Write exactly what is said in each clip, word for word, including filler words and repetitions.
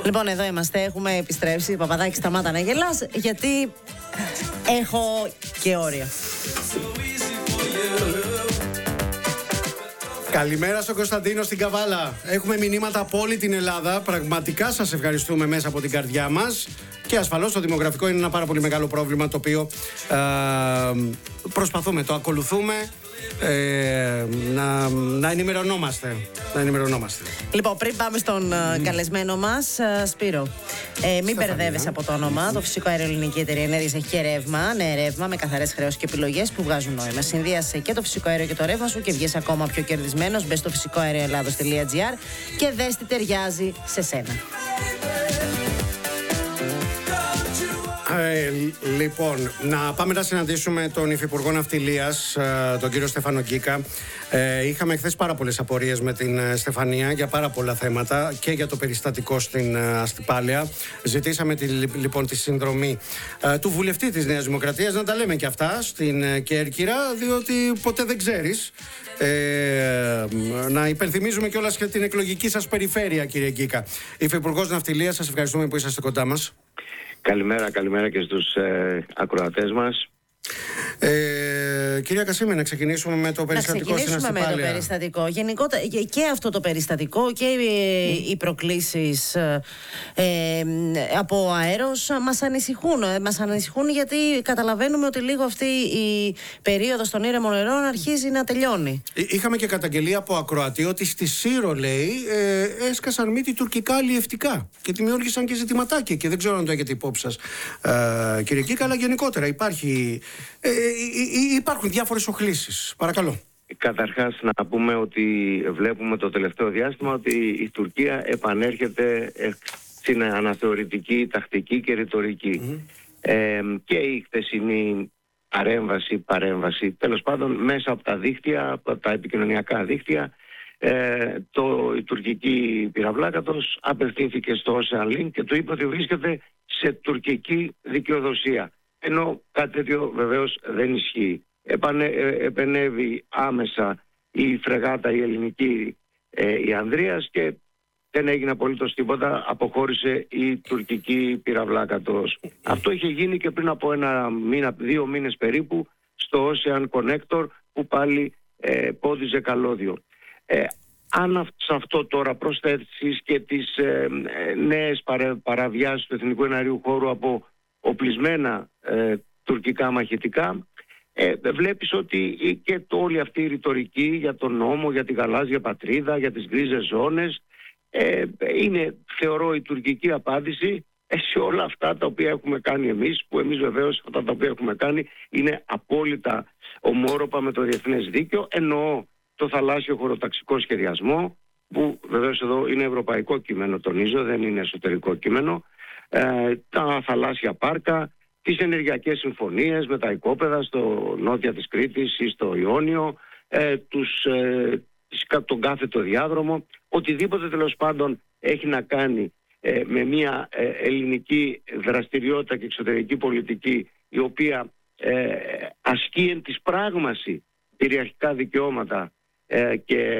Λοιπόν, εδώ είμαστε, έχουμε επιστρέψει. Παπαδάκη, σταμάτα να γελάς, γιατί έχω και όρια. Καλημέρα στον Κωνσταντίνο στην Καβάλα. Έχουμε μηνύματα από όλη την Ελλάδα. Πραγματικά σας ευχαριστούμε μέσα από την καρδιά μας. Και ασφαλώς το δημογραφικό είναι ένα πάρα πολύ μεγάλο πρόβλημα, το οποίο ε, προσπαθούμε, το ακολουθούμε. Ε, να, να ενημερωνόμαστε να ενημερωνόμαστε. Λοιπόν, πριν πάμε στον mm. καλεσμένο μας, Σπύρο, ε, μην μπερδεύεσαι από το όνομα. Mm. Το Φυσικό Αέριο Ελληνική Εταιρεία Ενέργειας έχει και ρεύμα. Ναι, ρεύμα με καθαρές χρεώσεις και επιλογές που βγάζουν νόημα. Συνδύασε και το φυσικό αέριο και το ρεύμα σου και βγες ακόμα πιο κερδισμένος. Μπες στο φυσικό αέριο ελλάδος τελεία τζι άρ και δες τι ταιριάζει σε σένα. Ε, λοιπόν, να πάμε να συναντήσουμε τον Υφυπουργό Ναυτιλίας, τον κύριο Στέφανο Γκίκα. Ε, είχαμε χθες πάρα πολλές απορίες με την Στεφανία για πάρα πολλά θέματα και για το περιστατικό στην Αστυπάλαια. Ζητήσαμε τη, λοιπόν τη συνδρομή ε, του βουλευτή της Νέας Δημοκρατίας, να τα λέμε και αυτά στην Κέρκυρα, διότι ποτέ δεν ξέρεις. Ε, να υπενθυμίζουμε κιόλας και την εκλογική σας περιφέρεια, κύριε Γκίκα. Υφυπουργός Ναυτιλίας, σας ευχαριστούμε που είσαστε κοντά μας. Καλημέρα, καλημέρα και στους ε, ακροατές μας. Ε, κυρία Κασίμη, να ξεκινήσουμε με το περιστατικό στην Αστυπάλαια. Να ξεκινήσουμε με το περιστατικό. Γενικότερα και αυτό το περιστατικό και οι, οι προκλήσεις ε, ε, από αέρος μας ανησυχούν. Μας ανησυχούν γιατί καταλαβαίνουμε ότι λίγο αυτή η περίοδος των ήρεμων νερών αρχίζει να τελειώνει. Είχαμε και καταγγελία από ακροατή ότι στη Σύρο, λέει, ε, έσκασαν μύτη τουρκικά αλλιευτικά και δημιούργησαν και ζητηματάκια και δεν ξέρω αν το έχετε υπόψη σας, ε, κύριε Κίκα, αλλά γενικότερα υπάρχει... Ε, υπάρχουν διάφορες οχλήσεις. Παρακαλώ. Καταρχάς να πούμε ότι βλέπουμε το τελευταίο διάστημα ότι η Τουρκία επανέρχεται στην αναθεωρητική, τακτική και ρητορική. Mm-hmm. Ε, και η χθεσινή παρέμβαση, παρέμβαση, τέλος πάντων μέσα από τα δίκτυα, από τα επικοινωνιακά δίκτυα, ε, το, η τουρκική πυραυλάκατος απευθύνθηκε στο Ocean Link και του είπε ότι βρίσκεται σε τουρκική δικαιοδοσία. Ενώ κάτι τέτοιο βεβαίως δεν ισχύει. Επανε, ε, επενέβη άμεσα η φρεγάτα η ελληνική, ε, η Ανδρείας, και δεν έγινε απολύτως τίποτα, αποχώρησε η τουρκική πυραυλάκατος. Αυτό είχε γίνει και πριν από ένα μήνα, δύο μήνες περίπου, στο Ocean Connector, που πάλι ε, πόδιζε καλώδιο. Ε, αν σε αυτό τώρα προσθέσεις και τις ε, ε, νέες παρα, παραβιάσεις του εθνικού εναερίου χώρου από οπλισμένα ε, τουρκικά μαχητικά, ε, βλέπεις ότι και το, όλη αυτή η ρητορική για τον νόμο, για τη γαλάζια πατρίδα, για τις γκρίζες ζώνες, ε, είναι, θεωρώ, η τουρκική απάντηση σε όλα αυτά τα οποία έχουμε κάνει εμείς, που εμείς βεβαίως αυτά τα οποία έχουμε κάνει είναι απόλυτα ομόρροπα με το διεθνές δίκαιο. Εννοώ το θαλάσσιο χωροταξικό σχεδιασμό, που βεβαίως εδώ είναι ευρωπαϊκό κείμενο, τονίζω, δεν είναι εσωτερικό κείμενο, ε, τα θαλάσσια πάρκα, τις ενεργειακές συμφωνίες με τα οικόπεδα στο νότια της Κρήτης ή στο Ιόνιο, ε, τους, ε, τον κάθετο διάδρομο, οτιδήποτε τέλος πάντων έχει να κάνει ε, με μια ε, ελληνική δραστηριότητα και εξωτερική πολιτική, η οποία ε, ασκεί εν της πράγμαση κυριαρχικά δικαιώματα ε, και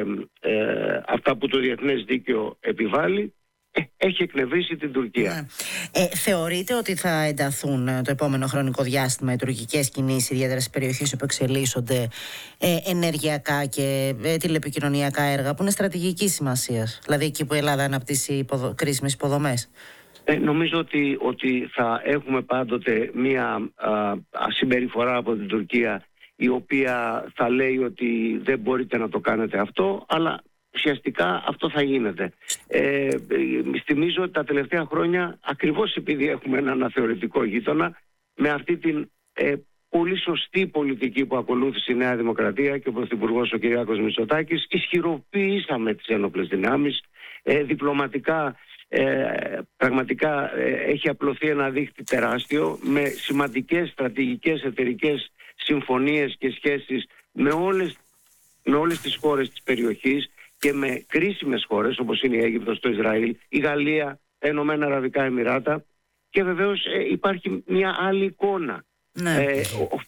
ε, αυτά που το διεθνές δίκαιο επιβάλλει, ε, έχει εκνευρίσει την Τουρκία. Ναι. Ε, θεωρείτε ότι θα ενταθούν το επόμενο χρονικό διάστημα οι τουρκικές κινήσεις, ιδιαίτερα σε περιοχές που εξελίσσονται ε, ενεργειακά και ε, τηλεπικοινωνιακά έργα που είναι στρατηγικής σημασίας, δηλαδή εκεί που η Ελλάδα αναπτύσσει υποδο... κρίσιμες υποδομές? Ε, νομίζω ότι, ότι θα έχουμε πάντοτε μία α, α, συμπεριφορά από την Τουρκία, η οποία θα λέει ότι δεν μπορείτε να το κάνετε αυτό, αλλά ουσιαστικά αυτό θα γίνεται. Ε, θυμίζω ότι τα τελευταία χρόνια, ακριβώς επειδή έχουμε ένα αναθεωρητικό γείτονα, με αυτή την ε, πολύ σωστή πολιτική που ακολούθησε η Νέα Δημοκρατία και ο Πρωθυπουργός ο Κυριάκος Μητσοτάκης, ισχυροποιήσαμε τις ένοπλες δυνάμεις, ε, διπλωματικά ε, πραγματικά ε, έχει απλωθεί ένα δίχτυ τεράστιο με σημαντικές στρατηγικές εταιρικές συμφωνίες και σχέσεις με όλες, με όλες τις χώρες της περιοχής και με κρίσιμες χώρες όπως είναι η Αίγυπτος, το Ισραήλ, η Γαλλία, τα Ηνωμένα Αραβικά Εμιράτα, και βεβαίως ε, υπάρχει μια άλλη εικόνα. Ναι. Ε,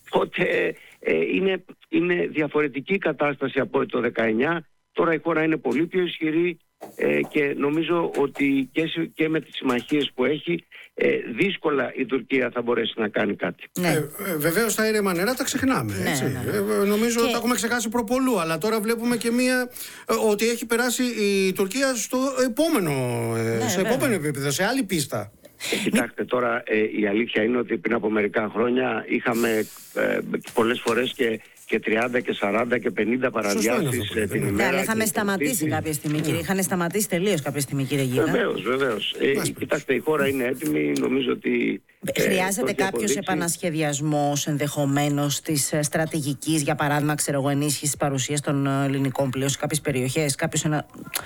οπότε ε, είναι, είναι διαφορετική κατάσταση από το δεκαεννιά. Τώρα η χώρα είναι πολύ πιο ισχυρή, ε, και νομίζω ότι και, και με τις συμμαχίες που έχει ε, δύσκολα η Τουρκία θα μπορέσει να κάνει κάτι. Ναι. Ε, ε, βεβαίως τα ήρεμα νερά τα ξεχνάμε. Έτσι. Ναι, ναι. Ε, νομίζω ότι τα έχουμε ξεχάσει προπολού, αλλά τώρα βλέπουμε και μία ε, ότι έχει περάσει η Τουρκία στο επόμενο, ε, ναι, σε επόμενο επίπεδο, σε άλλη πίστα. Ε, κοιτάξτε τώρα, ε, η αλήθεια είναι ότι πριν από μερικά χρόνια είχαμε ε, πολλές φορές και, και τριάντα και σαράντα και πενήντα παραβιάσεις ε, την ημέρα. Αλλά είχαμε σταματήσει και... κάποια στιγμή, κύριε. Είχαν σταματήσει τελείως κάποια στιγμή, κύριε Γκίκα. Βεβαίως, βεβαίως. Ε, κοιτάξτε, η χώρα είναι έτοιμη. Νομίζω ότι. Ε, Χρειάζεται κάποιος επανασχεδιασμός ενδεχομένως της στρατηγικής, για παράδειγμα, ξέρω εγώ, ενίσχυσης παρουσίας των ελληνικών πλοίων σε κάποιες περιοχές, κάποιος ένα.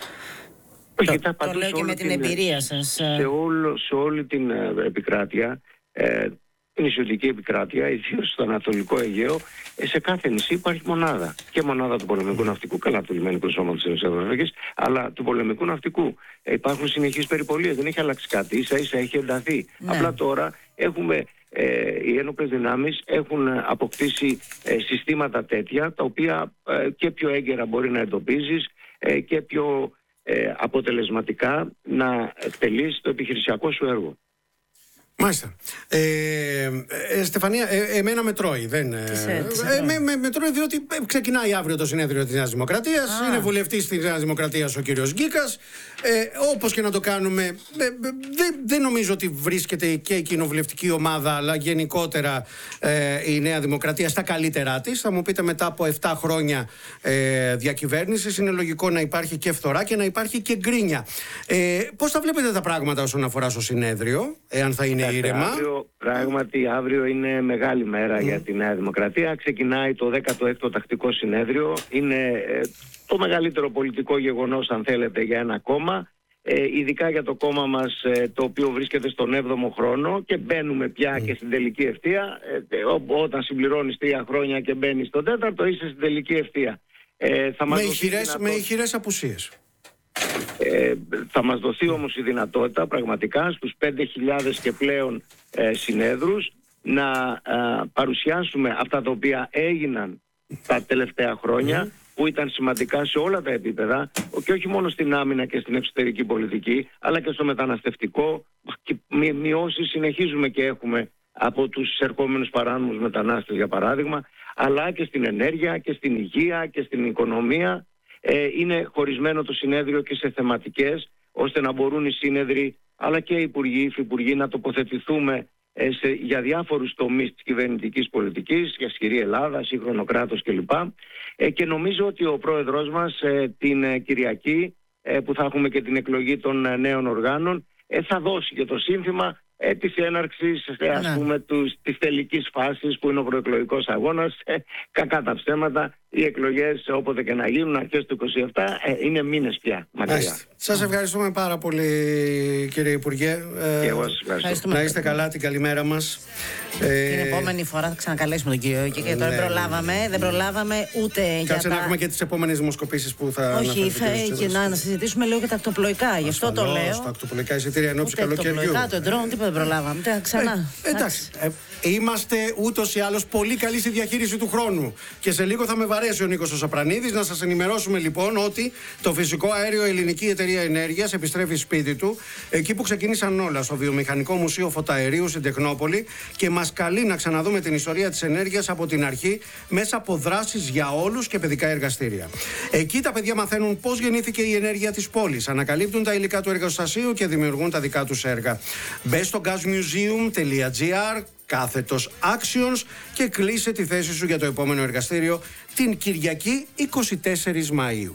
Όχι, το, το λέω και με την, την εμπειρία σας. Σε, όλο, σε όλη την ε, επικράτεια, ε, την νησιωτική επικράτεια, ιδίως στο Ανατολικό Αιγαίο, ε, σε κάθε νησί υπάρχει μονάδα. Και μονάδα του πολεμικού ναυτικού, καλά του λιμενικού σώματος της Ευρωπαϊκής, αλλά του πολεμικού ναυτικού. Ε, υπάρχουν συνεχείς περιπολίες, δεν έχει αλλάξει κάτι, ίσα ίσα έχει ενταθεί. Ναι. Απλά τώρα έχουμε. Ε, οι ένοπλες δυνάμεις έχουν αποκτήσει ε, συστήματα τέτοια, τα οποία ε, και πιο έγκαιρα μπορεί να εντοπίζεις ε, και πιο Ε, αποτελεσματικά να εκτελείς το επιχειρησιακό σου έργο. Μάλιστα. Ε, ε, Στεφανία, ε, εμένα με τρώει. Δεν, ε, ε, με, με, με τρώει διότι ξεκινάει αύριο το συνέδριο της Νέας Δημοκρατίας. Ah. Είναι βουλευτής της Νέας Δημοκρατίας ο κύριος Γκίκας. Ε, όπως και να το κάνουμε, ε, δεν δε νομίζω ότι βρίσκεται και η κοινοβουλευτική ομάδα, αλλά γενικότερα ε, η Νέα Δημοκρατία στα καλύτερά της. Θα μου πείτε, μετά από επτά χρόνια ε, διακυβέρνησης, είναι λογικό να υπάρχει και φθορά και να υπάρχει και γκρίνια. Ε, πώς θα βλέπετε τα πράγματα όσον αφορά στο συνέδριο, εάν θα είναι ήρεμα? Αύριο, πράγματι, αύριο είναι μεγάλη μέρα mm. για τη Νέα Δημοκρατία. Ξεκινάει το δέκατο έκτο τακτικό συνέδριο. Είναι ε, το μεγαλύτερο πολιτικό γεγονός, αν θέλετε, για ένα κόμμα. Ε, ειδικά για το κόμμα μας, ε, το οποίο βρίσκεται στον έβδομο χρόνο και μπαίνουμε πια mm. και στην τελική ευθεία. Ε, ό, όταν συμπληρώνεις τρία χρόνια και μπαίνεις στο τέταρτο, είσαι στην τελική ευθεία. Ε, θα μας με, ηχηρές, δυνατό... με ηχηρές απουσίες. Ε, θα μας δοθεί όμως η δυνατότητα πραγματικά στους πέντε χιλιάδες και πλέον ε, συνέδρους να ε, παρουσιάσουμε αυτά τα οποία έγιναν τα τελευταία χρόνια, mm. που ήταν σημαντικά σε όλα τα επίπεδα, και όχι μόνο στην άμυνα και στην εξωτερική πολιτική, αλλά και στο μεταναστευτικό. Και μειώσεις συνεχίζουμε και έχουμε από τους ερχόμενους παράνομους μετανάστες, για παράδειγμα, αλλά και στην ενέργεια και στην υγεία και στην οικονομία. Ε, είναι χωρισμένο το συνέδριο και σε θεματικές, ώστε να μπορούν οι σύνεδροι αλλά και οι υπουργοί, οι υφυπουργοί να τοποθετηθούμε ε, σε, για διάφορους τομείς της κυβερνητικής πολιτικής, για ισχυρή Ελλάδα, σύγχρονο κράτος κλπ. Ε, και νομίζω ότι ο πρόεδρος μας ε, την ε, Κυριακή, ε, που θα έχουμε και την εκλογή των ε, νέων οργάνων, ε, θα δώσει και το σύνθημα ε, της έναρξης ε, ας ναι. πούμε, τους, της τελικής φάσης, που είναι ο προεκλογικός αγώνας. Ε, κακά τα ψέματα, οι εκλογές όποτε και να γίνουν, αρχές του είκοσι επτά, ε, είναι μήνες πια μακριά. Σας ευχαριστούμε πάρα πολύ, κύριε Υπουργέ. Και εγώ σας ευχαριστώ. Να είστε καλά, την καλημέρα μας. Την ε... επόμενη φορά θα ξανακαλέσουμε τον κύριο και, και τώρα δεν προλάβαμε, δεν προλάβαμε ούτε Κάτσε για να τα... έχουμε και τις επόμενες δημοσκοπήσεις που θα Όχι, θα, και να, να συζητήσουμε λίγο για τα ακτοπλοϊκά. Γι' αυτό το λέω. Τα ακτοπλοϊκά εισιτήρια εν ώψη καλοκαιριού. Τα ακτοπλοϊκά, το ντρόουν, τίποτα δεν προλάβαμε. Ξανά. Ε, εντάξει. Ε, είμαστε ούτως ή άλλως πολύ καλοί στη διαχείριση του χρόνου. Και σε λίγο θα με βαρέσει ο Νίκος ο Σαπρανίδης. Να σας ενημερώσουμε λοιπόν ότι το φυσικό αέριο Ελληνική Εταιρεία Ενέργειας επιστρέφει σπίτι του, εκεί που ξεκίνησαν όλα, στο Βιομηχανικό Μουσείο Φωταερίου στην Τεχνόπολη, και μας καλεί να ξαναδούμε την ιστορία της ενέργειας από την αρχή, μέσα από δράσεις για όλους και παιδικά εργαστήρια. Εκεί τα παιδιά μαθαίνουν πώς γεννήθηκε η ενέργεια της πόλης, ανακαλύπτουν τα υλικά του εργοστασίου και δημιουργούν τα δικά τους έργα. Μπες στο gasmuseum τελεία gr κάθετος actions και κλείσε τη θέση σου για το επόμενο εργαστήριο την Κυριακή είκοσι τέσσερις Μαΐου.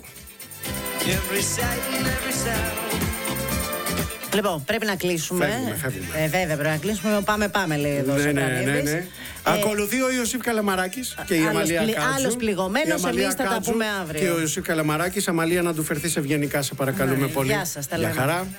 Λοιπόν, πρέπει να κλείσουμε. Φεύγουμε, φεύγουμε. Ε, βέβαια, πρέπει να κλείσουμε. Πάμε, πάμε, λέει εδώ. Ναι, ναι, ναι, ναι. Ε, Ακολουθεί ο Ιωσήφ Καλαμαράκης και η Αμαλία πλη, Κάτσου. Άλλος πληγωμένος, εμείς θα τα πούμε αύριο. Και ο Ιωσήφ Καλαμαράκης. Αμαλία, να του φερθείς ευγενικά, σε παρακαλούμε ναι, πολύ. Γεια σας, τα λέμε. Γεια χαρά.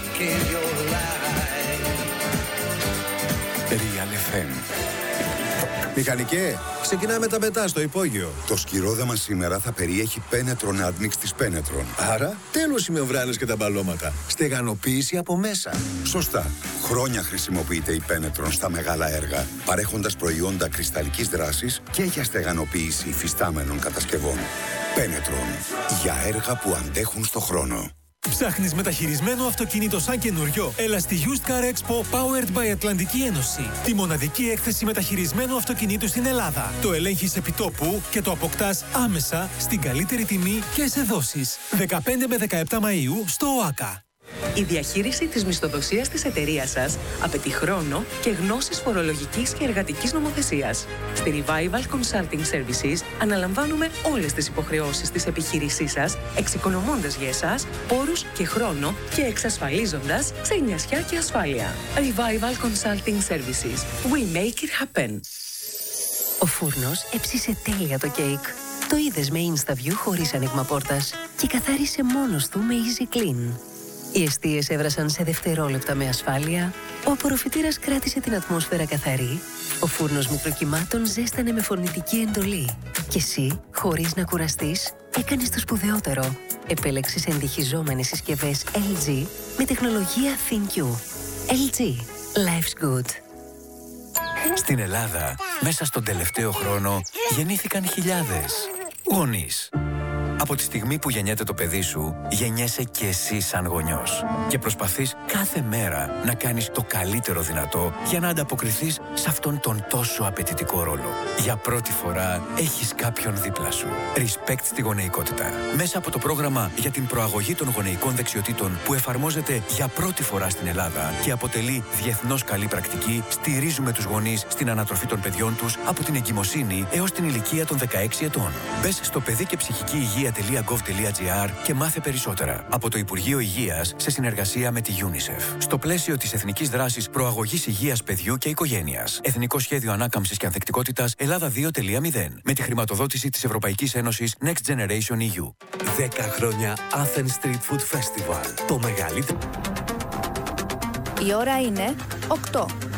Real εφ εμ. Μηχανικέ, ξεκινάμε τα πετά στο υπόγειο. Το σκυρόδεμα σήμερα θα περιέχει πένετρον admix της Πένετρον. Άρα, τέλος οι μεμβράνες και τα μπαλώματα. Στεγανοποίηση από μέσα. Σωστά. Χρόνια χρησιμοποιείται η Πένετρον στα μεγάλα έργα, παρέχοντας προϊόντα κρυσταλλικής δράσης και για στεγανοποίηση υφιστάμενων κατασκευών. Πένετρον. Για έργα που αντέχουν στο χρόνο. Ψάχνεις μεταχειρισμένο αυτοκίνητο σαν καινούριο? Έλα στη Used Car Expo Powered by Ατλαντική Ένωση. Τη μοναδική έκθεση μεταχειρισμένου αυτοκινήτου στην Ελλάδα. Το ελέγχεις επί τόπου και το αποκτάς άμεσα στην καλύτερη τιμή και σε δόσεις. δεκαπέντε με δεκαεπτά Μαΐου στο ΟΑΚΑ. Η διαχείριση της μισθοδοσίας της εταιρείας σας απαιτεί χρόνο και γνώσεις φορολογικής και εργατικής νομοθεσίας. Στη Revival Consulting Services αναλαμβάνουμε όλες τις υποχρεώσεις της επιχείρησής σας, εξοικονομώντας για εσάς πόρους και χρόνο και εξασφαλίζοντας ξενιασιά και ασφάλεια. Revival Consulting Services. We make it happen. Ο φούρνος έψισε τέλεια το κέικ. Το είδες με InstaView χωρίς άνοιγμα πόρτας και καθάρισε μόνος του με Easy Clean. Οι εστίες έβρασαν σε δευτερόλεπτα με ασφάλεια, ο απορροφητήρας κράτησε την ατμόσφαιρα καθαρή, ο φούρνος μικροκυμάτων ζέστανε με φωνητική εντολή και εσύ, χωρίς να κουραστείς, έκανες το σπουδαιότερο. Επέλεξες εντυχιζόμενες συσκευές ελ τζι με τεχνολογία ThinQ. ελ τζι. Life's good. Στην Ελλάδα, μέσα στον τελευταίο χρόνο, γεννήθηκαν χιλιάδες γονείς. Από τη στιγμή που γεννιέται το παιδί σου, γεννιέσαι και εσύ σαν γονιός. Και προσπαθείς κάθε μέρα να κάνεις το καλύτερο δυνατό για να ανταποκριθείς σε αυτόν τον τόσο απαιτητικό ρόλο. Για πρώτη φορά έχεις κάποιον δίπλα σου. Respect στη γονεϊκότητα. Μέσα από το πρόγραμμα για την προαγωγή των γονεϊκών δεξιοτήτων που εφαρμόζεται για πρώτη φορά στην Ελλάδα και αποτελεί διεθνώς καλή πρακτική, στηρίζουμε τους γονείς στην ανατροφή των παιδιών τους από την εγκυμοσύνη έως την ηλικία των δεκαέξι ετών. Μπες στο παιδί και ψυχική υγεία .gov.gr και μάθε περισσότερα από το Υπουργείο Υγείας σε συνεργασία με τη UNICEF. Στο πλαίσιο της Εθνικής Δράσης Προαγωγής Υγείας Παιδιού και Οικογένειας. Εθνικό Σχέδιο Ανάκαμψης και Ανθεκτικότητας Ελλάδα δύο κόμμα μηδέν. Με τη χρηματοδότηση της Ευρωπαϊκής Ένωσης Next Generation ι γιου. δέκα χρόνια Athens Street Food Festival. Το μεγαλύτερο. Η ώρα είναι οκτώ.